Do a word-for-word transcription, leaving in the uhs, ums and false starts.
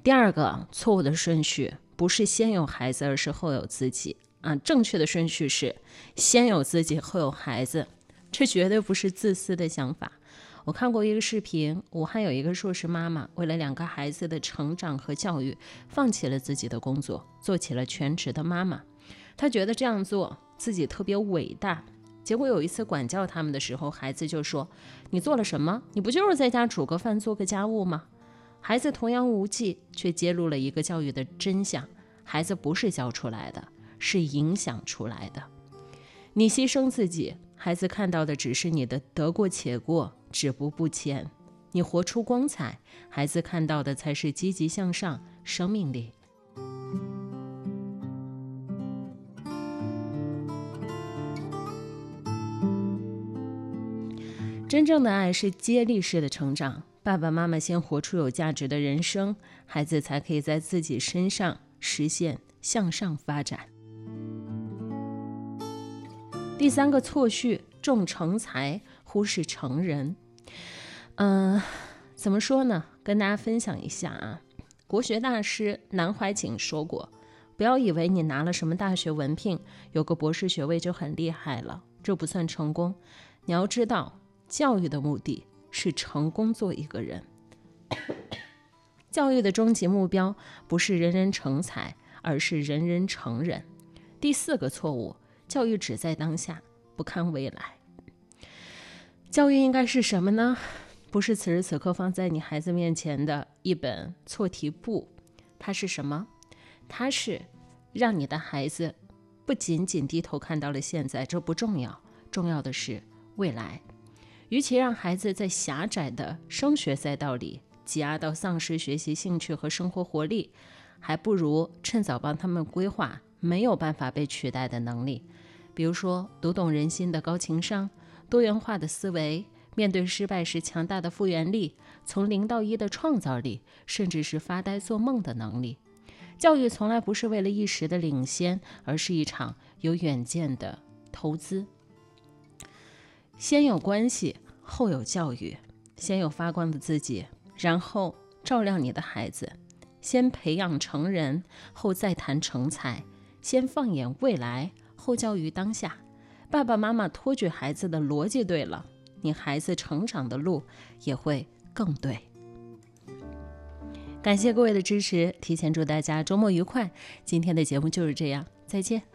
第二个错误的顺序不是先有孩子，而是后有自己啊。正确的顺序是先有自己，后有孩子，这绝对不是自私的想法。我看过一个视频，武汉有一个硕士妈妈，为了两个孩子的成长和教育，放弃了自己的工作，做起了全职的妈妈。她觉得这样做自己特别伟大。结果有一次管教他们的时候，孩子就说：你做了什么？你不就是在家煮个饭做个家务吗？孩子童言无忌，却揭露了一个教育的真相：孩子不是教出来的，是影响出来的。你牺牲自己，孩子看到的只是你的得过且过，止步不前；你活出光彩，孩子看到的才是积极向上、生命力。真正的爱是接力式的成长，爸爸妈妈先活出有价值的人生，孩子才可以在自己身上实现向上发展。第三个错序，重成才，忽视成人。嗯、呃，怎么说呢？跟大家分享一下啊。国学大师南怀瑾说过，不要以为你拿了什么大学文凭，有个博士学位就很厉害了，这不算成功。你要知道，教育的目的是成功做一个人。教育的终极目标不是人人成才，而是人人成人。第四个错误，教育只在当下，不看未来。教育应该是什么呢？不是此时此刻放在你孩子面前的一本错题簿，它是什么？它是让你的孩子不仅仅低头看到了现在，这不重要，重要的是未来。与其让孩子在狭窄的升学赛道里挤压到丧失学习兴趣和生活活力，还不如趁早帮他们规划没有办法被取代的能力，比如说读懂人心的高情商、多元化的思维、面对失败时强大的复原力、从零到一的创造力，甚至是发呆做梦的能力。教育从来不是为了一时的领先，而是一场有远见的投资。先有关系，后有教育；先有发光的自己，然后照亮你的孩子。先培养成人，后再谈成才；先放眼未来，后教育当下。爸爸妈妈托举孩子的逻辑对了，你孩子成长的路也会更对。感谢各位的支持，提前祝大家周末愉快。今天的节目就是这样，再见。